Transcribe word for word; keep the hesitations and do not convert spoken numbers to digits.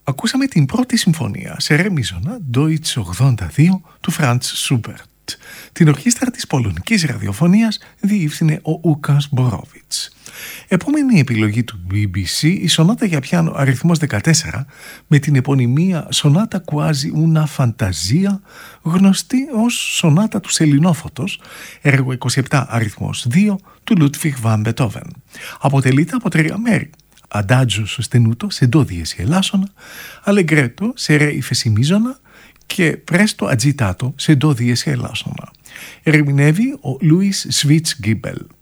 Ακούσαμε την πρώτη συμφωνία σε ρε μίζωνα Deutsch ογδόντα δύο του Franz Schubert. Την ορχήστρα της πολωνικής ραδιοφωνίας διεύθυνε ο Łukasz Borowicz. Επόμενη επιλογή του μπι μπι σι, η σονάτα για πιάνο αριθμός δεκατέσσερα με την επωνυμία Sonata Quasi una Fantasia, γνωστή ως σονάτα του Σελινόφωτος, έργο είκοσι επτά αριθμός δύο του Ludwig van Beethoven. Αποτελείται από τρία μέρη. Adagio sostenuto σε ντο δίεση ελάσσονα, Allegretto σε ρε ύφεση μίζωνα και Presto agitato σε ντο δίεση ελάσσονα. Ερμηνεύει ο Louis Schwitzgiebel.